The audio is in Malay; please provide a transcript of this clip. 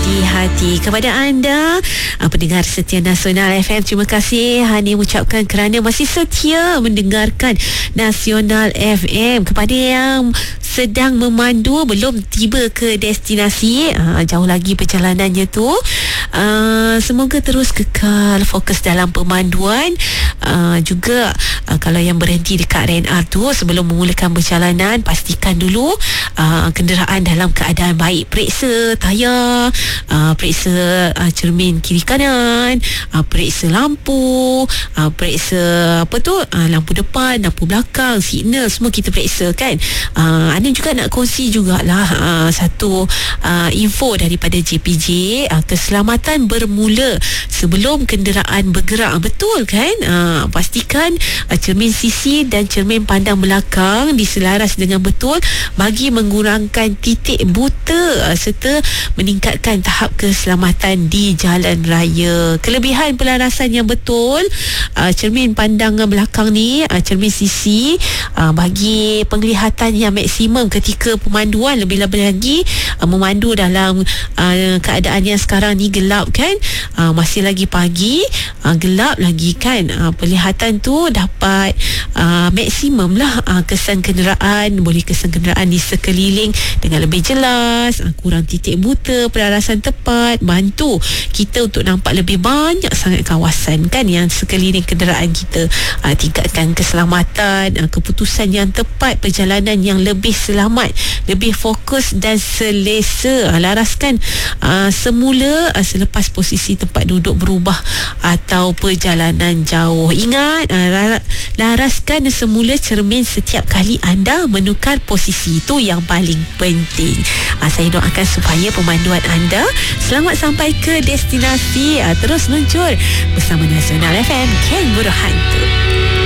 di hati. Kepada anda pendengar setia Nasional FM, terima kasih Hani mengucapkan kerana masih setia mendengarkan Nasional FM. Kepada yang sedang memandu belum tiba ke destinasi, jauh lagi perjalanannya tu, semoga terus kekal fokus dalam pemanduan. Juga kalau yang berhenti dekat RNR tu, sebelum memulakan perjalanan, pastikan dulu kenderaan dalam keadaan baik. Periksa tayar, periksa cermin kiri kanan, periksa lampu, periksa lampu depan, lampu belakang, signal, semua kita periksa kan. Ana juga nak kongsi jugalah satu info daripada JPJ. Keselamatan bermula sebelum kenderaan bergerak, betul kan? Pastikan cermin sisi dan cermin pandang belakang diselaras dengan betul bagi mengurangkan titik buta serta meningkatkan tahap keselamatan di jalan raya. Kelebihan pelarasan yang betul, cermin pandang belakang ni, cermin sisi, bagi penglihatan yang maksimum ketika pemanduan. Lebih-lebih lagi memandu dalam keadaan yang sekarang ni gelap kan, masih lagi pagi, gelap lagi kan, penglihatan tu dapat maksimum lah. Kesan kenderaan, boleh kesan kenderaan di sekeliling dengan lebih jelas, kurang titik buta, pelarasan tepat, bantu kita untuk nampak lebih banyak sangat kawasan kan yang sekeliling kenderaan kita. Tingkatkan keselamatan, keputusan yang tepat, perjalanan yang lebih selamat, lebih fokus dan selesa. Laraskan semula selepas posisi tempat duduk berubah atau perjalanan jauh. Ingat, laraskan semula cermin setiap kali anda menukar posisi. Itu yang paling penting. Saya doakan supaya pemanduan anda selamat sampai ke destinasi. Terus luncur bersama Nasional FM, Ken Berhantu.